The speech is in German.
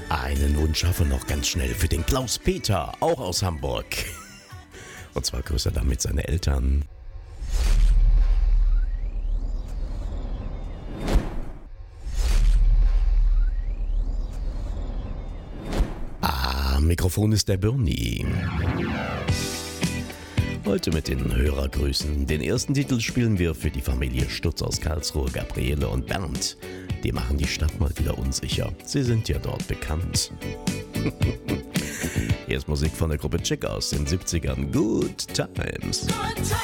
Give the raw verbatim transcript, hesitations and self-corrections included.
Einen Wunsch habe noch ganz schnell für den Klaus-Peter, auch aus Hamburg. Und zwar grüßt er damit seine Eltern. Ah, Mikrofon ist der Birni. Heute mit den Hörergrüßen. Den ersten Titel spielen wir für die Familie Stutz aus Karlsruhe, Gabriele und Bernd. Die machen die Stadt mal wieder unsicher. Sie sind ja dort bekannt. Hier ist Musik von der Gruppe Chick aus den siebzigern. Good Times.